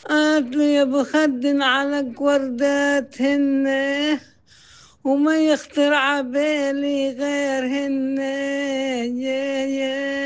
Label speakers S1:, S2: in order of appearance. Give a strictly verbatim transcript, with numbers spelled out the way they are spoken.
S1: أطيب خد على ورداتهن، وما يخطر عبالي غيرهن. يا يا